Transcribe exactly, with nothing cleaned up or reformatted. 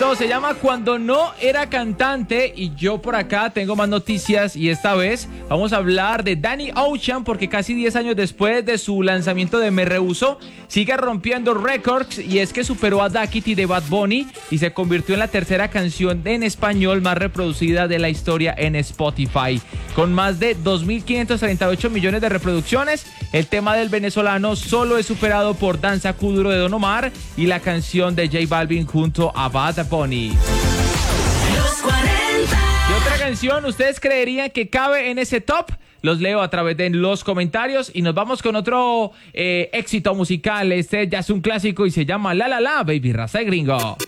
Leo, se llama Cuando no era cantante. Y yo por acá tengo más noticias. Y esta vez vamos a hablar de Danny Ocean, porque casi diez años después de su lanzamiento de Me Rehuso, sigue rompiendo récords. Y es que superó a Daquiti de Bad Bunny y se convirtió en la tercera canción en español más reproducida de la historia en Spotify. Con más de dos mil quinientos treinta y ocho millones de reproducciones, el tema del venezolano solo es superado por Danza Kuduro de Don Omar y la canción de J Balvin junto a Bad Bunny. Los cuarenta. ¿Qué otra canción ustedes creerían que cabe en ese top? Los leo a través de los comentarios y nos vamos con otro eh, éxito musical. Este ya es un clásico y se llama La La La, Baby Raza de Gringo.